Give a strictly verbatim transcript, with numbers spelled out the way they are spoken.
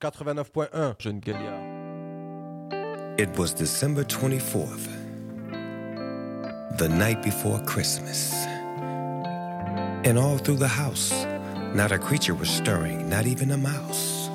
quatre-vingt-neuf point un. Jeune Gaillard. It was December twenty-fourth, the night before Christmas. And all through the house, not a creature was stirring, not even a mouse.